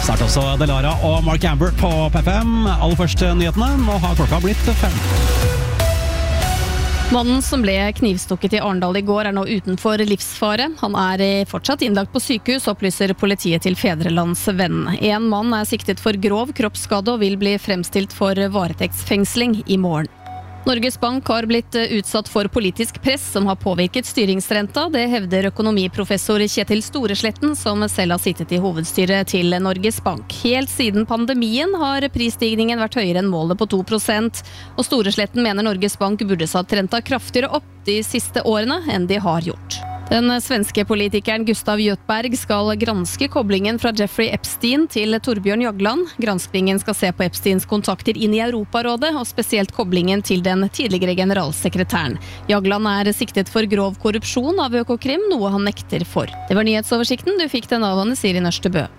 Snart også Delara og Mark Amber på P5. Aller først nyhetene, nå har klokka blitt 5. Mannen som ble knivstukket i Arendal i går nå utenfor livsfare. Han fortsatt innlagt på sykehus, opplyser politiet til Fedrelandsvennen. En mann siktet for grov kroppsskade og vil bli fremstilt for varetektsfengsling i morgen. Norges Bank har blitt utsatt for politisk press som har påvirket styringsrenta. Det hevder økonomiprofessor Kjetil Storesletten, som selv har sittet i hovedstyret til Norges Bank. Helt siden pandemien har prisstigningen vært høyere enn målet på 2%, og Storesletten mener Norges Bank burde satt renta kraftigere opp de siste årene enn de har gjort. Den svenske politikeren Gustav Göthberg skal granske koblingen fra Jeffrey Epstein til Torbjørn Jagland. Granskningen skal se på Epsteins kontakter inn i Europarådet, og spesielt koblingen til den tidligere generalsekretæren. Jagland siktet for grov korrupsjon av Økokrim, noe han nekter for. Det var nyhetsoversikten, du fikk den av Anne Siri Nørstebø.